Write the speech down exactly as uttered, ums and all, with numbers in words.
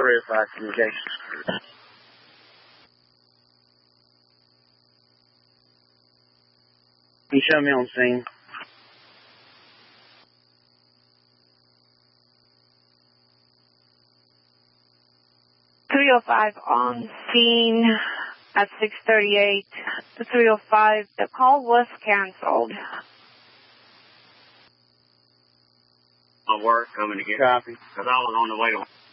three oh five communications. Can you show me on scene? three oh five on scene at six thirty-eight. The three oh five, the call was canceled. My work coming again. Copy. Because I was on the way to